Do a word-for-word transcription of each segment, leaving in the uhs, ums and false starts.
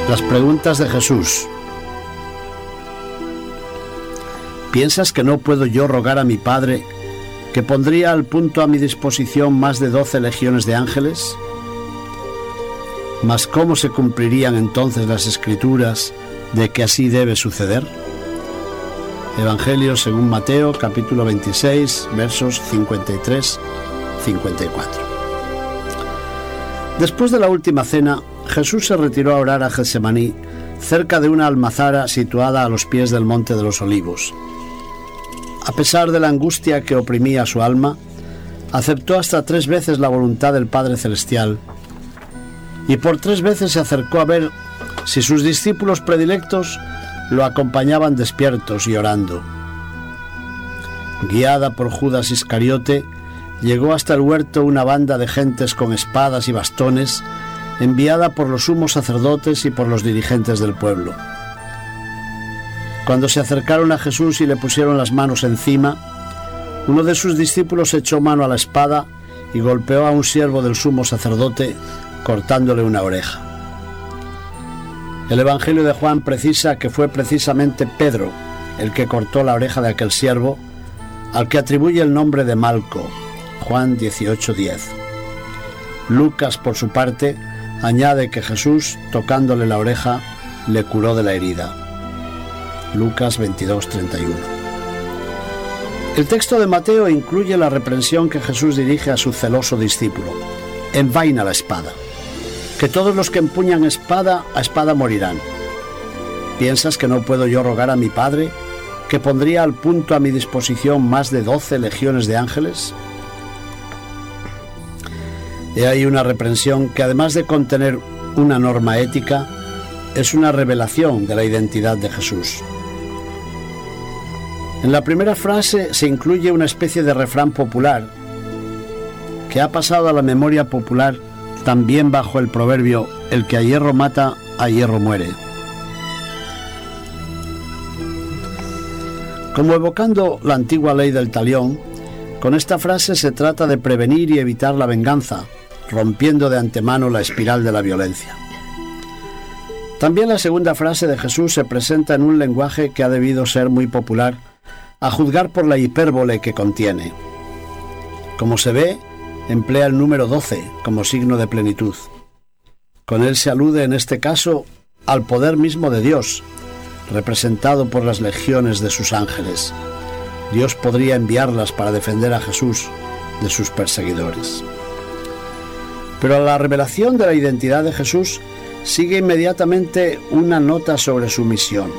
Las preguntas de Jesús. ¿Piensas que no puedo yo rogar a mi Padre, que pondría al punto a mi disposición más de doce legiones de ángeles? ¿Mas cómo se cumplirían entonces las Escrituras de que así debe suceder? Evangelio según Mateo, capítulo veintiséis, versos cincuenta y tres a cincuenta y cuatro. Después de la última cena, Jesús se retiró a orar a Getsemaní, cerca de una almazara situada a los pies del Monte de los Olivos. A pesar de la angustia que oprimía su alma, aceptó hasta tres veces la voluntad del Padre Celestial y por tres veces se acercó a ver si sus discípulos predilectos lo acompañaban despiertos y orando. Guiada por Judas Iscariote, llegó hasta el huerto una banda de gentes con espadas y bastones, enviada por los sumos sacerdotes y por los dirigentes del pueblo. Cuando se acercaron a Jesús y le pusieron las manos encima, uno de sus discípulos echó mano a la espada y golpeó a un siervo del sumo sacerdote, cortándole una oreja. El Evangelio de Juan precisa que fue precisamente Pedro el que cortó la oreja de aquel siervo, al que atribuye el nombre de Malco, Juan dieciocho diez. Lucas, por su parte, añade que Jesús, tocándole la oreja, le curó de la herida. Lucas veintidós treinta y uno. El texto de Mateo incluye la reprensión que Jesús dirige a su celoso discípulo: envaina la espada, que todos los que empuñan espada, a espada morirán. ¿Piensas que no puedo yo rogar a mi Padre, que pondría al punto a mi disposición más de doce legiones de ángeles? He ahí una reprensión que, además de contener una norma ética, es una revelación de la identidad de Jesús. En la primera frase se incluye una especie de refrán popular que ha pasado a la memoria popular también bajo el proverbio: el que a hierro mata, a hierro muere. Como evocando la antigua ley del talión, con esta frase se trata de prevenir y evitar la venganza, rompiendo de antemano la espiral de la violencia. También la segunda frase de Jesús se presenta en un lenguaje que ha debido ser muy popular, a juzgar por la hipérbole que contiene. Como se ve, emplea el número doce como signo de plenitud. Con él se alude en este caso al poder mismo de Dios, representado por las legiones de sus ángeles. Dios podría enviarlas para defender a Jesús de sus perseguidores. Pero a la revelación de la identidad de Jesús sigue inmediatamente una nota sobre su misión.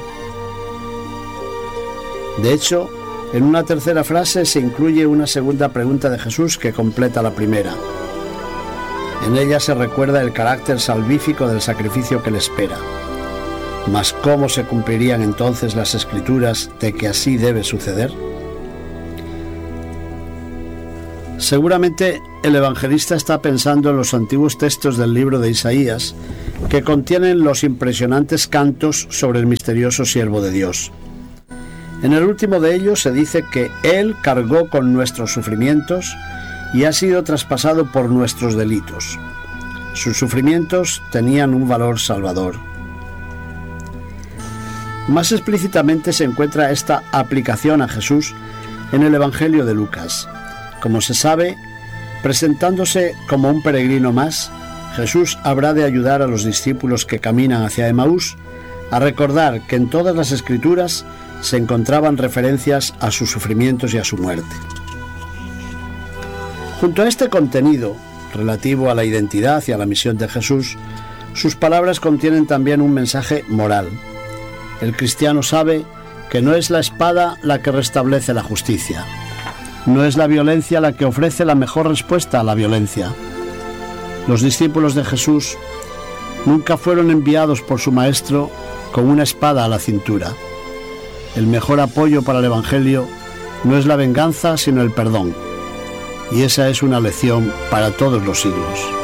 De hecho, en una tercera frase se incluye una segunda pregunta de Jesús que completa la primera. En ella se recuerda el carácter salvífico del sacrificio que le espera. ¿Mas cómo se cumplirían entonces las Escrituras de que así debe suceder? Seguramente el evangelista está pensando en los antiguos textos del libro de Isaías, que contienen los impresionantes cantos sobre el misterioso siervo de Dios. En el último de ellos se dice que Él cargó con nuestros sufrimientos y ha sido traspasado por nuestros delitos. Sus sufrimientos tenían un valor salvador. Más explícitamente se encuentra esta aplicación a Jesús en el Evangelio de Lucas. Como se sabe, presentándose como un peregrino más, Jesús habrá de ayudar a los discípulos que caminan hacia Emaús a recordar que en todas las Escrituras se encontraban referencias a sus sufrimientos y a su muerte. Junto a este contenido, relativo a la identidad y a la misión de Jesús, sus palabras contienen también un mensaje moral. El cristiano sabe que no es la espada la que restablece la justicia. No es la violencia la que ofrece la mejor respuesta a la violencia. Los discípulos de Jesús nunca fueron enviados por su maestro con una espada a la cintura. El mejor apoyo para el Evangelio no es la venganza, sino el perdón. Y esa es una lección para todos los siglos.